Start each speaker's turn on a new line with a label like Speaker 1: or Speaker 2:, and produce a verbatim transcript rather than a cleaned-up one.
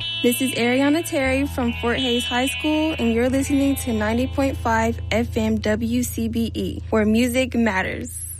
Speaker 1: This is Ariana Terry from Fort Hays High School, and you're listening to ninety point five F M W C B E, where music matters.